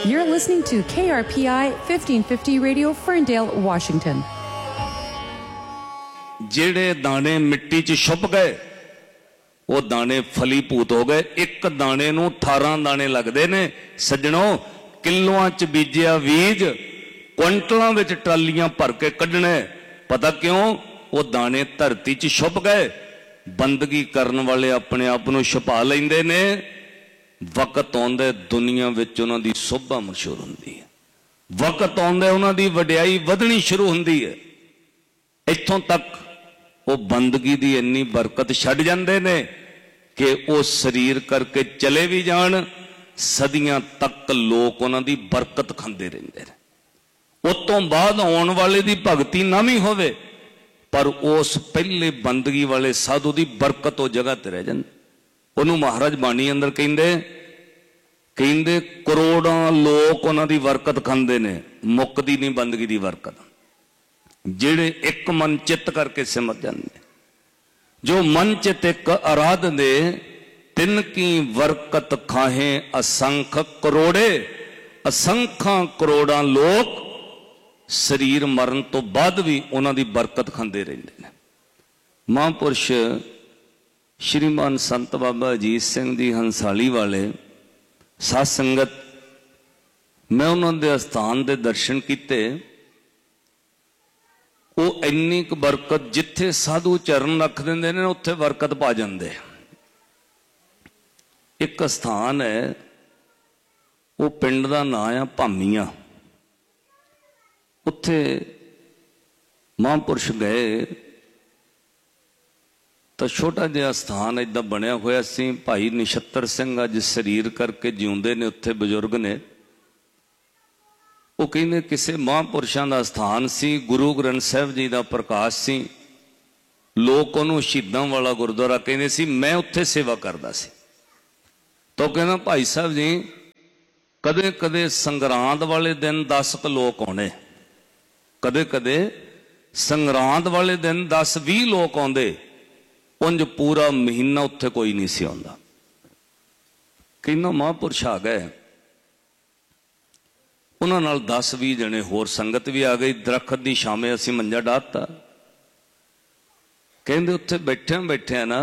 You're listening to KRPI 1550 Radio, Ferndale, Washington. जेड़े दाने मिट्टी च छुप गए वो दाने फलीभूत हो गए। एक दाने नूं 18 दाने लगते ने सज्जणों। किलोआं च बीजिया बीज क्विंटलों में ट्रालियां भर के कढ़ने। पता क्यों? वो दाने धरती च छुप गए। बंदगी करने वाले अपने आप नूं छुपा लैंदे ने। वक्त आउंदे दुनिया विच उन्हां दी शोभा मशहूर हुंदी है। वक्त आउंदे उन्हां दी वडियाई वधनी शुरू हुंदी है। इत्थों तक वो बंदगी दी इन्नी बरकत छड्ड जांदे ने कि वो शरीर करके चले भी जान, सदियां तक लोग उन्हां दी बरकत खांदे रहिंदे ने। उस तों बाद आउण वाले दी भगती ना भी होवे पर उस पहले बंदगी वाले साधु दी बरकत वो जगह ते रह जांदी। उन्होंने महाराज बाणी अंदर कहते करोड़ां लोग उन्हां दी बरकत खांदे ने, मुकदी नहीं बंदगी दी बरकत। जेड़े एक मन चित करके सिमर जाते, जो मन चित एक आराध दे, तिनकी बरकत खाहे असंख करोड़े। असंख्या करोड़ां लोग शरीर मरण तो बाद भी उन्हां दी बरकत खांदे रहिंदे ने। महापुरुष श्रीमान संत बाबा अजीत सिंह जी हंसाली वाले साध संगत, मैं उन्होंने दे अस्थान दे दर्शन किते। वो इन्नी क बरकत जिथे साधु चरण रख देंदे ने उत्थे बरकत पा जांदे। एक स्थान है, वो पिंड दा नाम है भामिया। उत्थे महापुरुष गए तो छोटा जिहा स्थान इदा बनया होया सी। भाई नछत्तर सिंह अज शरीर करके जिउंदे ने, उत्थे बजुर्ग ने। वो कहते किसी महापुरुषों का स्थान सी, गुरु ग्रंथ साहब जी का प्रकाश सी। लोग उन्होंने शहीदों वाला गुरुद्वारा कहते सी। मैं उत्थे सेवा करता सी। तो कहना भाई साहब जी कदे कदे संगरांद वाले दिन 10 लोग आने, कदे कदे संगरांद वाले दिन 10-20 लोग आते, उंज पूरा महीना उत्थे कोई नहीं सी आंदा। कहना महापुरुष आ गए, उन्होंने नाल 10-20 जने होर संगत भी आ गई। दरखत की छावे असीं मंजा डाहता। कहते उत्थे बैठे बैठे ना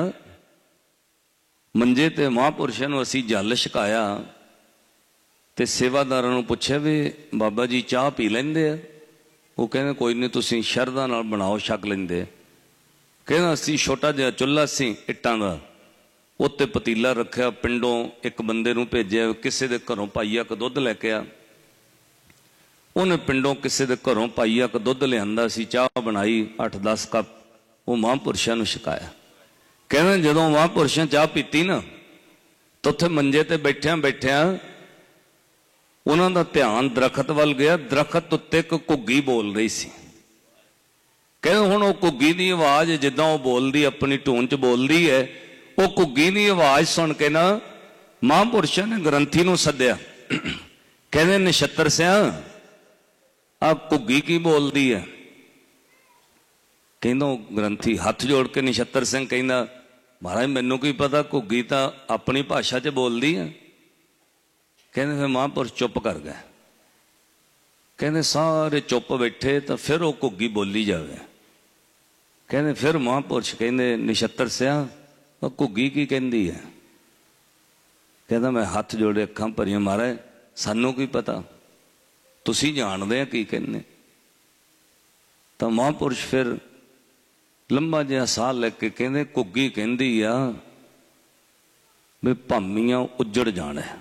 मंजे ते महापुरुषों नूं असीं जल छकाया ते सेवादारां नूं पुछया भी बाबा जी चाह पी लैंदे आ? वो कहते कोई नहीं, तुसीं शरधा नाल बनाओ, छक लैंदे। कहना असीं छोटा जिहा चुल्हा सी इट्टां दा, उत्ते पतीला रखिया, पिंडों एक बंदे नूं भेजिया, किसी दे घरों पाईया क दुध लैके आ। उन्हें पिंडों किसी दे घरों पाईया क दुध लिआंदा सी, चाह बनाई 8-10 कप, वो महापुरुषों नूं छकाया। कहना जदों महापुरुषों चाह पीती ना तो उत्थे मंजे ते बैठिया बैठिया उन्हां दा ध्यान दरखत वल गया। दरखत उत्ते एक घुग्गी बोल रही सी। कहते हुण वो घुग्गी की आवाज़ जिद्दां वो बोलदी, अपनी टून च बोलदी है, वो घुग्गी की आवाज़ सुन के ना महापुरुषों ने ग्रंथी नूं सद्दिया। कहते नछत्तर सिंह आ घुग्गी की बोलदी है? कहंदा ग्रंथी हाथ जोड़ के नछत्तर सिंह कहंदा महाराज मैनूं की पता, घुग्गी तां अपनी भाषा च बोलदी है। कहंदे फिर महापुरुष चुप कर गए। कहंदे सारे चुप बैठे तो फिर वो घुग्गी बोली जावे। कहंदे फिर महापुरुष कहंदे नछत्तर सिंह घुग्गी की कहंदी है? कहंदा मैं हाथ जोड़े अखां भरियां महाराज सानूं की पता, तुसीं जाणदे आ की कहने। तो महापुरुष फिर लंबा जिहा साह लैके कहंदे घुग्गी कहंदी आ भी भामियां उजड़ जाना है।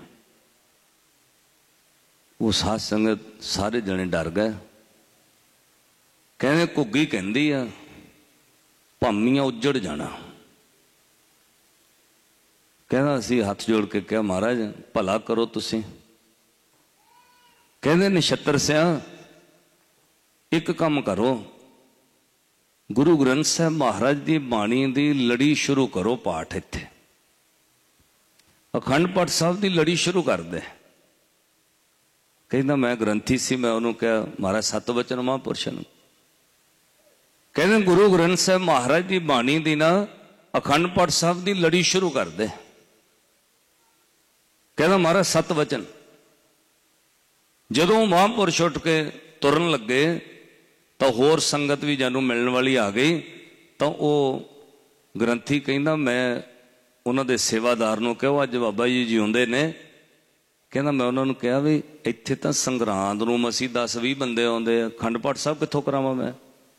वो साध संगत सारे जने डर गए। कहने घुग्गी कहंदी आ भामियां उजड़ जाना। कहना असीं हाथ जोड़ के कहा महाराज भला करो तुसीं। कहंदे नछत्तर सिंह एक काम करो, गुरु ग्रंथ साहब महाराज की बाणी की लड़ी शुरू करो, पाठ इत्थे अखंड पाठ साहब की लड़ी शुरू कर दे। कहना मैं ग्रंथी सी, मैं उन्होंने कहा महाराज 7 वचन महापुरुषों। कहते गुरु ग्रंथ साहब महाराज की बाणी की ना अखंड पाठ साहब की लड़ी शुरू कर दे। कहना महाराज 7 वचन। ਜਦੋਂ ਮਹਾਂਪੁਰਸ਼ ਉੱਠ ਕੇ ਤੁਰਨ ਲੱਗੇ ਤਾਂ ਹੋਰ ਸੰਗਤ ਵੀ ਜਾਨੂੰ ਮਿਲਣ ਵਾਲੀ ਆ ਗਈ। ਤਾਂ ਉਹ ਗ੍ਰੰਥੀ ਕਹਿੰਦਾ ਮੈਂ ਉਹਨਾਂ ਦੇ ਸੇਵਾਦਾਰ ਨੂੰ ਕਿਹਾ, ਅੱਜ ਬਾਬਾ ਜੀ ਜਿਉਂਦੇ ਨੇ, ਕਹਿੰਦਾ ਮੈਂ ਉਹਨਾਂ ਨੂੰ ਕਿਹਾ ਵੀ ਇੱਥੇ ਤਾਂ ਸੰਗਰਾਂਦ ਨੂੰ ਮਸੀਂ 10-20 ਬੰਦੇ ਆਉਂਦੇ ਆ, ਅਖੰਡ ਪਾਠ ਸਾਹਿਬ ਕਿੱਥੋਂ ਕਰਾਵਾਂ ਮੈਂ?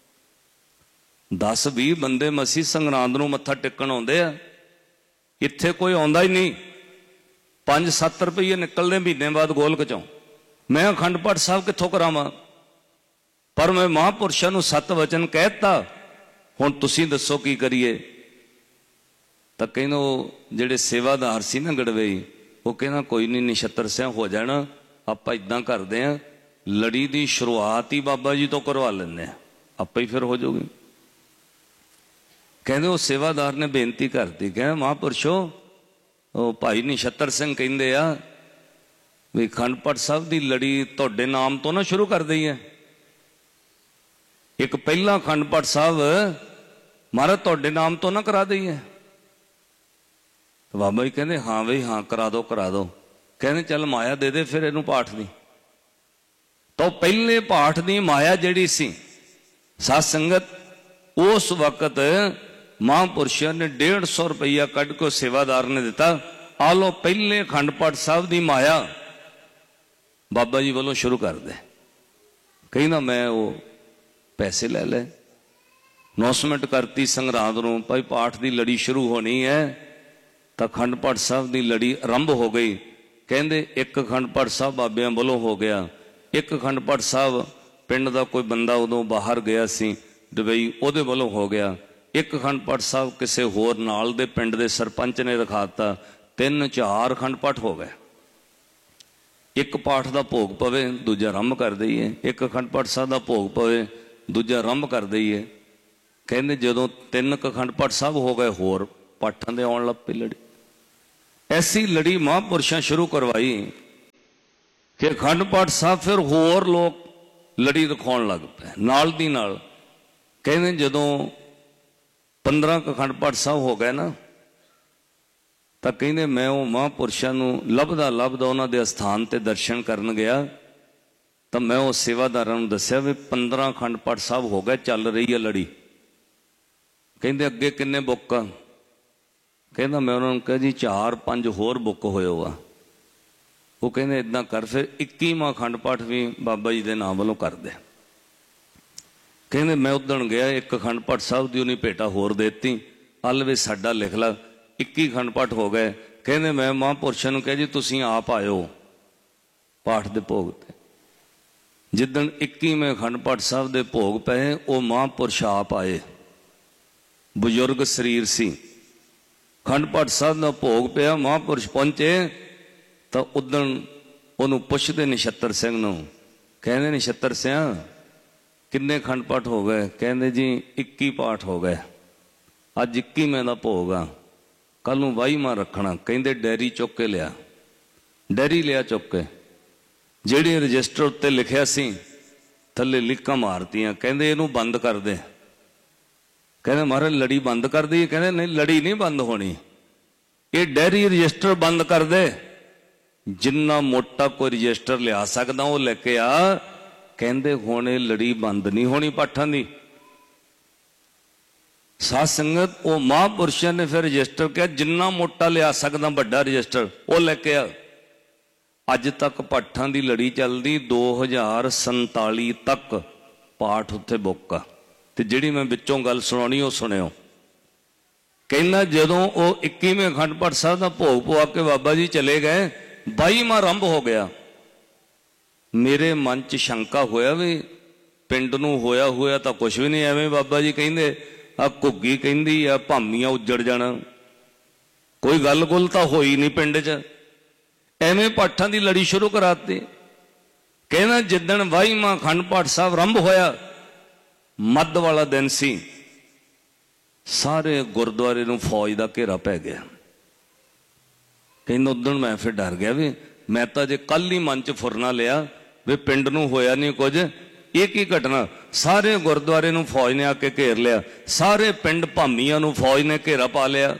10-20 ਬੰਦੇ ਮਸੀਂ ਸੰਗਰਾਂਦ ਨੂੰ ਮੱਥਾ ਟੇਕਣ ਆਉਂਦੇ ਆ, ਇੱਥੇ ਕੋਈ ਆਉਂਦਾ ਹੀ ਨਹੀਂ। 5-7 ਰੁਪਏ ਨਿਕਲਦੇ ਮਹੀਨੇ ਬਾਅਦ ਗੋਲਕ ਚੋਂ, ਮੈਂ ਅਖੰਡ ਪਾਠ ਸਾਹਿਬ ਕਿੱਥੋਂ ਕਰਾਵਾਂ? ਪਰ ਮੈਂ ਮਹਾਂਪੁਰਸ਼ਾਂ ਨੂੰ 7 ਵਚਨ ਕਹਿਤਾ, ਹੁਣ ਤੁਸੀਂ ਦੱਸੋ ਕੀ ਕਰੀਏ? ਤਾਂ ਕਹਿੰਦਾ ਉਹ ਜਿਹੜੇ ਸੇਵਾਦਾਰ ਸੀ ਨਾ ਗੜਵਈ, ਉਹ ਕਹਿੰਦਾ ਕੋਈ ਨਹੀਂ, ਨਛੱਤਰ ਸਿਆਂ ਹੋ ਜਾਣਾ, ਆਪਾਂ ਇਦਾਂ ਕਰਦੇ ਆ, ਲੜੀ ਦੀ ਸ਼ੁਰੂਆਤ ਹੀ ਬਾਬਾ ਜੀ ਤੋਂ ਕਰਵਾ ਲੈਂਦੇ ਆ, ਆਪੇ ਹੀ ਫਿਰ ਹੋ ਜਾਊਗੀ। ਕਹਿੰਦੇ ਉਹ ਸੇਵਾਦਾਰ ਨੇ ਬੇਨਤੀ ਕਰਤੀ, ਕਹਿੰਦਾ ਮਹਾਂਪੁਰਸ਼ੋ ਉਹ ਭਾਈ ਨਛੱਤਰ ਸਿੰਘ ਕਹਿੰਦੇ ਆ ਵੀ ਅਖੰਡ ਪਾਠ ਸਾਹਿਬ ਦੀ ਲੜੀ ਤੁਹਾਡੇ ਨਾਮ ਤੋਂ ਨਾ ਸ਼ੁਰੂ ਕਰ ਦਈਏ। ਇੱਕ ਪਹਿਲਾ ਅਖੰਡ ਪਾਠ ਸਾਹਿਬ ਮਹਾਰਾਜ ਤੁਹਾਡੇ ਨਾਮ ਤੋਂ ਨਾ ਕਰਾ ਦਈਏ। ਬਾਬਾ ਜੀ ਕਹਿੰਦੇ ਹਾਂ ਬਈ ਹਾਂ ਕਰਾ ਦੋ ਕਰਾ ਦੋ। ਕਹਿੰਦੇ ਚੱਲ ਮਾਇਆ ਦੇ ਦੇ ਫਿਰ ਇਹਨੂੰ ਪਾਠ ਦੀ। ਤਾਂ ਪਹਿਲੇ ਪਾਠ ਦੀ ਮਾਇਆ ਜਿਹੜੀ ਸੀ ਸਾਧ ਸੰਗਤ, ਉਸ ਵਕਤ ਮਹਾਂਪੁਰਸ਼ਾਂ ਨੇ 150 ਰੁਪਈਆ ਕੱਢ ਕੇ ਸੇਵਾਦਾਰ ਨੇ ਦਿੱਤਾ, ਆ ਲੋ ਪਹਿਲੇ ਅਖੰਡ ਪਾਠ ਸਾਹਿਬ ਦੀ ਮਾਇਆ ਬਾਬਾ ਜੀ ਵੱਲੋਂ ਸ਼ੁਰੂ ਕਰ ਦੇ। ਕਹਿੰਦਾ ਮੈਂ ਉਹ ਪੈਸੇ ਲੈ ਲੈ, ਅਨਾਉਂਸਮੈਂਟ ਕਰਤੀ ਸੰਗਰਾਂਦ ਨੂੰ, ਭਾਈ ਪਾਠ ਦੀ ਲੜੀ ਸ਼ੁਰੂ ਹੋਣੀ ਹੈ। ਤਾਂ ਅਖੰਡ ਪਾਠ ਸਾਹਿਬ ਦੀ ਲੜੀ ਆਰੰਭ ਹੋ ਗਈ। ਕਹਿੰਦੇ ਇੱਕ ਅਖੰਡ ਪਾਠ ਸਾਹਿਬ ਬਾਬਿਆਂ ਵੱਲੋਂ ਹੋ ਗਿਆ, ਇੱਕ ਅਖੰਡ ਪਾਠ ਸਾਹਿਬ ਪਿੰਡ ਦਾ ਕੋਈ ਬੰਦਾ ਉਦੋਂ ਬਾਹਰ ਗਿਆ ਸੀ ਦੁਬਈ, ਉਹਦੇ ਵੱਲੋਂ ਹੋ ਗਿਆ। ਇੱਕ ਅਖੰਡ ਪਾਠ ਸਾਹਿਬ ਕਿਸੇ ਹੋਰ ਨਾਲ ਦੇ ਪਿੰਡ ਦੇ ਸਰਪੰਚ ਨੇ ਰਖਾਤਾ। 3-4 ਅਖੰਡ ਪਾਠ ਹੋ ਗਏ। ਇੱਕ ਪਾਠ ਦਾ ਭੋਗ ਪਵੇ, ਦੂਜਾ ਆਰੰਭ ਕਰ ਦਈਏ, ਇੱਕ ਅਖੰਡ ਪਾਠ ਸਾਹਿਬ ਦਾ ਭੋਗ ਪਵੇ, ਦੂਜਾ ਆਰੰਭ ਕਰ ਦਈਏ। ਕਹਿੰਦੇ ਜਦੋਂ 3 ਅਖੰਡ ਪਾਠ ਸਾਹਿਬ ਹੋ ਗਏ, ਹੋਰ ਪਾਠਾਂ ਦੇ ਆਉਣ ਲੱਗ ਪਈ ਲੜੀ। ਐਸੀ ਲੜੀ ਮਹਾਂਪੁਰਸ਼ਾਂ ਸ਼ੁਰੂ ਕਰਵਾਈ ਕਿ ਅਖੰਡ ਪਾਠ ਸਾਹਿਬ ਫਿਰ ਹੋਰ ਲੋਕ ਲੜੀ ਦਿਖਾਉਣ ਲੱਗ ਪਏ ਨਾਲ ਦੀ ਨਾਲ। ਕਹਿੰਦੇ ਜਦੋਂ 15 ਅਖੰਡ ਪਾਠ ਸਾਹਿਬ ਹੋ ਗਏ ਨਾ, ਤਾਂ ਕਹਿੰਦੇ ਮੈਂ ਉਹ ਮਹਾਂਪੁਰਸ਼ਾਂ ਨੂੰ ਲੱਭਦਾ ਲੱਭਦਾ ਉਹਨਾਂ ਦੇ ਅਸਥਾਨ ਤੇ ਦਰਸ਼ਨ ਕਰਨ ਗਿਆ। ਤਾਂ ਮੈਂ ਉਹ ਸੇਵਾਦਾਰਾਂ ਨੂੰ ਦੱਸਿਆ ਵੀ 15 ਅਖੰਡ ਪਾਠ ਸਾਹਿਬ ਹੋ ਗਏ, ਚੱਲ ਰਹੀ ਹੈ ਲੜੀ। ਕਹਿੰਦੇ ਅੱਗੇ ਕਿੰਨੇ ਬੁੱਕ ਆ? ਕਹਿੰਦਾ ਮੈਂ ਉਹਨਾਂ ਨੂੰ ਕਿਹਾ ਜੀ 4-5 ਹੋਰ ਬੁੱਕ ਹੋਏ ਆ। ਉਹ ਕਹਿੰਦੇ ਇਦਾਂ ਕਰ ਫਿਰ 21ਵਾਂ ਅਖੰਡ ਪਾਠ ਵੀ ਬਾਬਾ ਜੀ ਦੇ ਨਾਮ ਵੱਲੋਂ ਕਰ ਦੇ। ਕਹਿੰਦੇ ਮੈਂ ਉਦਣ ਗਿਆ, ਇੱਕ ਅਖੰਡ ਪਾਠ ਸਾਹਿਬ ਦੀ ਉਹਨੇ ਭੇਟਾ ਹੋਰ ਦੇਤੀ, ਹਲ ਵੀ ਸਾਡਾ ਲਿਖ ਲਾ। 21 ਅਖੰਡ ਪਾਠ ਹੋ ਗਏ। ਕਹਿੰਦੇ ਮੈਂ ਮਹਾਂਪੁਰਸ਼ਾਂ ਨੂੰ ਕਿਹਾ ਜੀ ਤੁਸੀਂ ਆਪ ਆਇਓ ਪਾਠ ਦੇ ਭੋਗ ਤੇ। ਜਿੱਦਣ 21ਵੇਂ ਅਖੰਡ ਪਾਠ ਸਾਹਿਬ ਦੇ ਭੋਗ ਪਏ, ਉਹ ਮਹਾਂਪੁਰਸ਼ ਆਪ ਆਏ, ਬਜ਼ੁਰਗ ਸਰੀਰ ਸੀ। ਅਖੰਡ ਪਾਠ ਸਾਹਿਬ ਦਾ ਭੋਗ ਪਿਆ, ਮਹਾਂਪੁਰਸ਼ ਪਹੁੰਚੇ। ਤਾਂ ਉਦਣ ਉਹਨੂੰ ਪੁੱਛਦੇ ਨਛੱਤਰ ਸਿੰਘ ਨੂੰ, ਕਹਿੰਦੇ ਨਛੱਤਰ ਸਿਆਂ ਕਿੰਨੇ ਅਖੰਡ ਪਾਠ ਹੋ ਗਏ? ਕਹਿੰਦੇ ਜੀ 21 ਪਾਠ ਹੋ ਗਏ, ਅੱਜ 21ਵੇਂ ਦਾ ਭੋਗ ਆ, ਕੱਲ ਨੂੰ 22ਵਾਂ ਰੱਖਣਾ। ਕਹਿੰਦੇ ਡੈਰੀ ਚੁੱਕ ਕੇ ਲਿਆ। ਡੈਰੀ ਲਿਆ ਚੁੱਕ ਕੇ, ਜਿਹੜੇ ਰਜਿਸਟਰ ਉੱਤੇ ਲਿਖਿਆ ਸੀ ਥੱਲੇ ਲੀਕਾਂ ਮਾਰਤੀਆਂ। ਕਹਿੰਦੇ ਇਹਨੂੰ ਬੰਦ ਕਰ ਦੇ। ਕਹਿੰਦੇ ਮਹਾਰਾਜ ਲੜੀ ਬੰਦ ਕਰ ਦਈਏ? ਕਹਿੰਦੇ ਨਹੀਂ, ਲੜੀ ਨਹੀਂ ਬੰਦ ਹੋਣੀ, ਇਹ ਡੈਰੀ ਰਜਿਸਟਰ ਬੰਦ ਕਰ ਦੇ। ਜਿੰਨਾ ਮੋਟਾ ਕੋਈ ਰਜਿਸਟਰ ਲਿਆ ਸਕਦਾ ਉਹ ਲੈ ਕੇ ਆ। ਕਹਿੰਦੇ ਹੁਣ ਇਹ ਲੜੀ ਬੰਦ ਨਹੀਂ ਹੋਣੀ ਪਾਠਾਂ ਦੀ। ਸਾਧ ਸੰਗਤ, ਉਹ ਮਹਾਂਪੁਰਸ਼ਾਂ ਨੇ ਫਿਰ ਰਜਿਸਟਰ ਕਿਹਾ ਜਿੰਨਾ ਮੋਟਾ ਲਿਆ ਸਕਦਾ ਵੱਡਾ ਰਜਿਸਟਰ ਉਹ ਲੈ ਕੇ ਆ। ਅੱਜ ਤੱਕ ਪਾਠਾਂ ਦੀ ਲੜੀ ਚੱਲਦੀ, 2047 ਤੱਕ ਪਾਠ ਉੱਥੇ ਬੁੱਕ ਆ। ਤੇ ਜਿਹੜੀ ਮੈਂ ਵਿੱਚੋਂ ਗੱਲ ਸੁਣਾਉਣੀ ਉਹ ਸੁਣਿਓ। ਕਹਿੰਦਾ ਜਦੋਂ ਉਹ 21ਵੇਂ ਅਖੰਡ ਪਾਠ ਸਾਹਿਬ ਦਾ ਭੋਗ ਪਵਾ ਕੇ ਬਾਬਾ ਜੀ ਚਲੇ ਗਏ, 22ਵਾਂ ਆਰੰਭ ਹੋ ਗਿਆ। ਮੇਰੇ ਮਨ 'ਚ ਸ਼ੰਕਾ ਹੋਇਆ ਵੀ ਪਿੰਡ ਨੂੰ ਹੋਇਆ ਹੋਇਆ ਤਾਂ ਕੁਛ ਵੀ ਨਹੀਂ, ਐਵੇਂ ਬਾਬਾ ਜੀ ਕਹਿੰਦੇ ਆ ਘੁੱਗੀ ਕਹਿੰਦੀ ਆ ਭਾਮੀਆਂ ਉੱਜੜ ਜਾਣਾ, ਕੋਈ ਗੱਲ ਗੁੱਲ ਤਾਂ ਹੋਈ ਨਹੀਂ ਪਿੰਡ 'ਚ, ਐਵੇਂ ਪਾਠਾਂ ਦੀ ਲੜੀ ਸ਼ੁਰੂ ਕਰਾਤੀ। ਕਹਿੰਦਾ ਜਿੱਦਣ 22ਵਾਂ ਅਖੰਡ ਪਾਠ ਸਾਹਿਬ ਆਰੰਭ ਹੋਇਆ, ਮੱਧ ਵਾਲਾ ਦਿਨ ਸੀ, ਸਾਰੇ ਗੁਰਦੁਆਰੇ ਨੂੰ ਫੌਜ ਦਾ ਘੇਰਾ ਪੈ ਗਿਆ। ਕਹਿੰਦਾ ਉਦਣ ਮੈਂ ਫਿਰ ਡਰ ਗਿਆ ਵੀ ਮੈਂ ਤਾਂ ਜੇ ਕੱਲ ਹੀ ਮਨ 'ਚ ਫੁਰਨਾ ਲਿਆ ਵੀ ਪਿੰਡ ਨੂੰ ਹੋਇਆ ਨਹੀਂ ਕੁਝ, ਇਹ ਕੀ ਘਟਨਾ? ਸਾਰੇ ਗੁਰਦੁਆਰੇ ਨੂੰ ਫੌਜ ਨੇ ਆ ਕੇ ਘੇਰ ਲਿਆ, ਸਾਰੇ ਪਿੰਡ ਭਾਮੀਆਂ ਨੂੰ ਫੌਜ ਨੇ ਘੇਰਾ ਪਾ ਲਿਆ,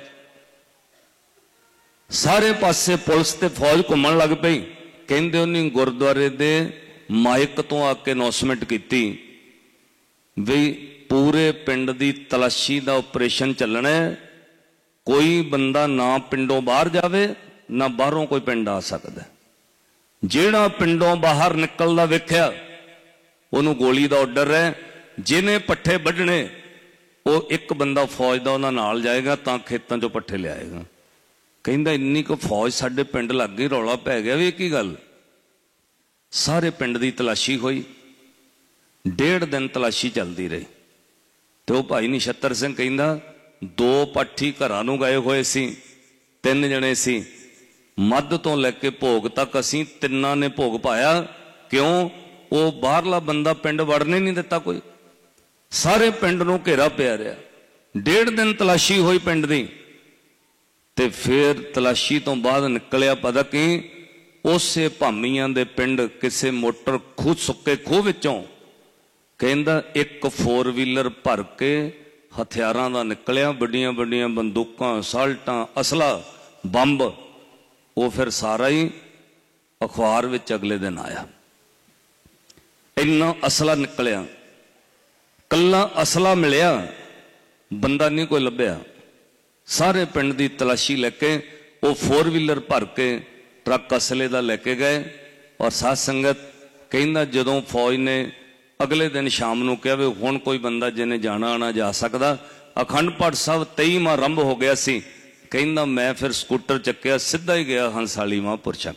ਸਾਰੇ ਪਾਸੇ ਪੁਲਿਸ ਤੇ ਫੌਜ ਘੁੰਮਣ ਲੱਗ ਪਈ। ਕਹਿੰਦੇ ਉਹਨੇ ਗੁਰਦੁਆਰੇ ਦੇ माइक तो आके अनाउंसमेंट की भी पूरे पिंड की तलाशी का ऑपरेशन चलना है, कोई बंदा ना पिंडों बाहर जावे ना बाहरों कोई पिंड आ सकता। जेड़ा पिंडों बाहर निकलदा वेख्या उन्होंने गोली का ऑर्डर है, जिन्हें पट्ठे वढ़ने वो एक बंदा फौज का उन्हां नाल जाएगा तां खेतों चों पट्ठे लियाएगा। कहंदा इन्नी को फौज साडे पिंड लग गई, रौला पै गया भी की गल। सारे पिंड की तलाशी हुई, 1.5 दिन तलाशी चलती रही। तो वह भाई नछत्तर सिंह कहंदा 2 पाठी घरां नूं गए हुए सी, 3 जने सी, मध तो लैके भोग तक असीं तिन्नां ने भोग पाया। क्यों? वो बाहरला बंदा पिंड वड़ने नहीं दिता कोई, सारे पिंड नूं घेरा पिया रहा। 1.5 दिन तलाशी हुई पिंड दी, ते फिर तलाशी तो बाद निकलिया पता कि उसे भामियां दे पिंड किसे मोटर खूह सुक्के खूह विचों कहंदा एक 4 व्हीलर भर के हथियारां दा निकलिया, बड़ियां बड़ियां बंदूकां, साल्टां, असला, बंब। वो फिर सारा ही अखबार विच अगले दिन आया। इन्ना असला निकलिया, कल्ला असला मिलिया, बंदा नहीं कोई लभ्या। सारे पिंड की तलाशी लैके वो 4 व्हीलर भर के ट्रक असले का लैके गए। और साध संगत कहंदा जदों फौज ने अगले दिन शाम को कहा भी हुण कोई बंदा जिन्हें जाना आना जा सकता, अखंड पाठ साहब 23वां आरंभ हो गया सी। कहंदा मैं फिर स्कूटर चक्या सीधा ही गया हंसाली महापुरशा।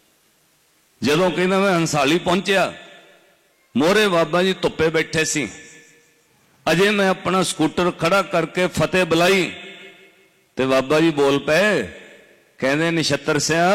जदों कहंदा मैं हंसाली पहुंचया, मोहरे बाबा जी धुप्पे बैठे सी। अजे मैं अपना स्कूटर खड़ा करके फतेह बुलाई ते बाबा जी बोल पे, कहंदे नछत्तर सिंह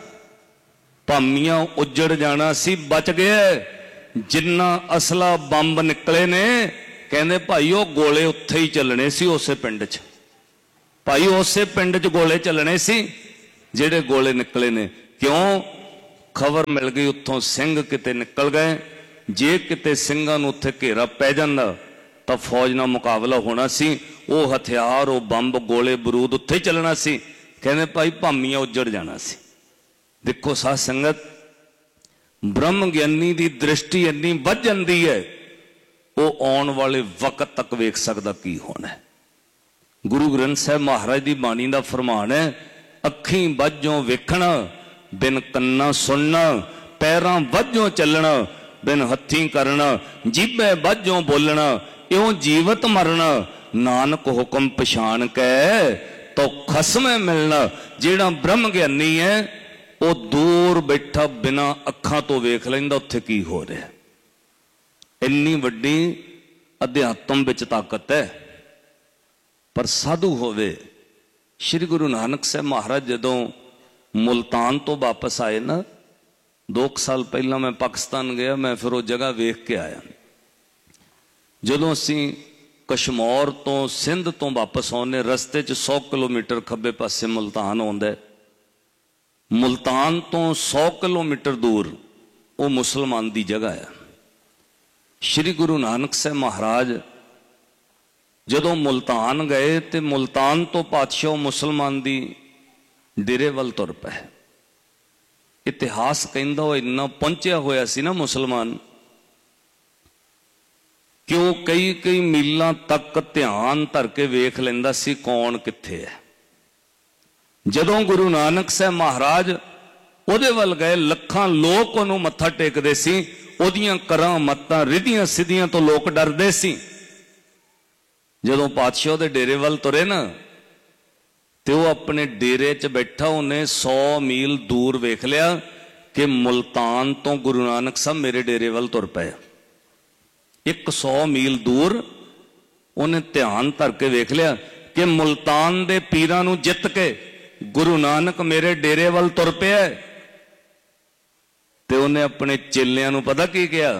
भामियां उजड़ जाना सी, बच गए। जिन्ना असला बंब निकले ने कहंदे भाई वो गोले उत्थे ही चलने सी, उसे पिंड च भाई उसे पिंड च गोले चलने सी जेड़े गोले निकले ने। क्यों? खबर मिल गई उत्थों सिंह किते निकल गए। जे किते सिंघां नूं उत्थे घेरा पै जांदा तो फौज नाल मुकाबला होना सी। वो हथियार, वो बंब, गोले, बरूद उत्थे ही चलना सी। कहने भाई भामियां उजड़ जाना सी। देखो साध संगत, ब्रह्म ज्ञानी की दृष्टि इन्नी वध जाती है, वो आने वाले वक्त तक वेख सकता की होना है। गुरु ग्रंथ साहब महाराज की बाणी का फरमान है, अखी वजों वेखना बिन कन्ना सुनना, पैरां वजों चलना बिन हथी करना, जीभे वजों बोलना इउं जीवत मरना, नानक हुक्म पछाण के तो खसमें मिलना। जेड़ा ब्रह्म ज्ञानी है वो दूर बैठा बिना अखां तो वेख लैंदा उत्थे की हो रहा। इन्नी वड्डी अध्यात्म विच ताकत है। पर साधु होवे, श्री गुरु नानक साहब महाराज जदों मुल्तान तो वापस आए ना, 2 साल पहला मैं पाकिस्तान गया, मैं फिर वो जगह वेख के आया। जदों असीं कश्मौर तो सिंध तो वापस आने, रस्ते च 100 किलोमीटर खब्बे पासे मुल्तान आउंदा है। मुल्तान तो 100 किलोमीटर दूर वो मुसलमान की जगह है। श्री गुरु नानक साहब महाराज जदों मुल्तान गए तो मुल्तान तो पातशाह मुसलमान की डेरे वल तुर पे। इतिहास कहंदा वो इन्ना पहुंचया होया सी ना मुसलमान कि वो कई कई मीलों तक ध्यान धर के वेख लैंदा सी कौन कित्थे है। जदों गुरु नानक साहब महाराज उहदे वल गए, लखां लोग उहनूं मत्था टेकदे सी, उहदियां करां मत्तां रिधियां सिद्धियां तो लोग डरदे सी। जदों पातशाह दे डेरे वल तुरे ना ते वो अपने डेरे च बैठा, उन्हें 100 मील दूर वेख लिया कि मुल्तान तो गुरु नानक साहब मेरे डेरे वल तुर पे। 100 मील दूर उन्हें ध्यान धर के वेख लिया कि मुल्तान दे पीरां नूं जित के गुरु नानक मेरे डेरे वल तुर पिया। ते उन्हें अपने चेलियां नूं पता की किया,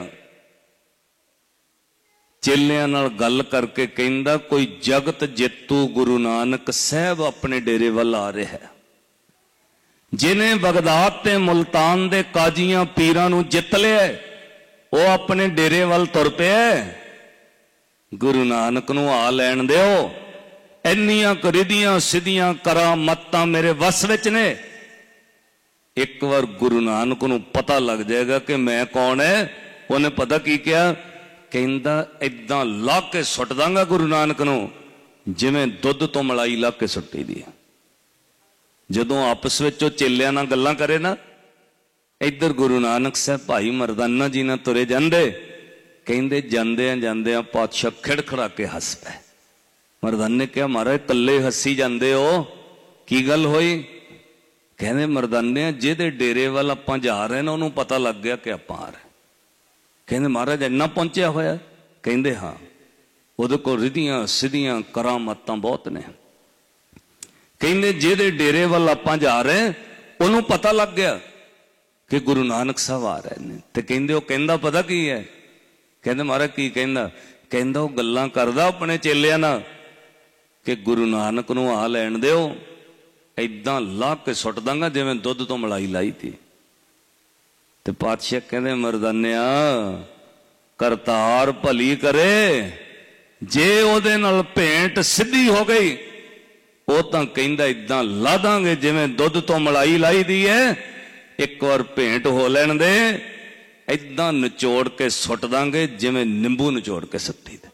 चेलियां नाल गल करके कहंदा कोई जगत जेतू गुरु नानक साहब अपने डेरे वल आ रहा है। जिन्हें बगदाद ते मुल्तान दे काजियां पीरां नूं जित लिया, वो अपने डेरे वल तुर पिया। गुरु नानक नूं आ लैण दिओ, इन्नियां रिधियां सिद्धियां करां मत्तां मेरे वस विच ने। एक बार गुरु नानक नूं पता लग जाएगा कि मैं कौन है। उन्हें पता की क्या कहंदा, इदां ला के सुट दांगा गुरु नानक नूं जिवें दुध तो मलाई ला के सुट्टी दी। जदों आपस विच चेलियां नाल गल्लां करे ना, इधर गुरु नानक साहब भाई मरदाना जी नाल तुरे जांदे, कहंदे जांदियां जांदियां पातशाह खिड़खड़ा के हस पे। मरदाने क्या महाराज कल्ले हसी जांदे हो, की गल होई? कहने मरदाने जिहदे डेरे वाल आपां जा रहे ना उन्होंने पता लग गया कि आपां आ रहे। कहने महाराज इन्ना पहुंचया होया? कहंदे हाँ, उहदे कोल रिधियां सिधियां करामतां बहुत ने। कहंदे जिहदे डेरे वाल आपां जा रहे उन्होंने पता लग गया कि गुरु नानक साहब आ रहे ने। ते कहंदे ओ कहंदा पता की है? कहंदे महाराज की कहंदा? कहंदा ओ गल्लां करदा अपने चेलियां नाल कि गुरु नानक नूं आ लैण दिओ, इदां ला के सुट दांगा जिवें दुध तो मलाई लाई थी। ते पातशाह कहंदे मरदानिया करतार भली करे, जे ओदे नाल भेंट सीधी हो गई वो तां कहंदा इदां ला दांगे जिवें दुध तो मलाई लाई दी है। एक बार भेंट हो लैण दे, इदां निचोड़ के सुट दांगे जिवें निंबू निचोड़ के सट्टी दे।